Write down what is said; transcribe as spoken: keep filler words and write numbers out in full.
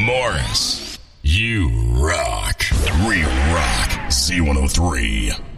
Morris. You rock. We rock. Z one oh three.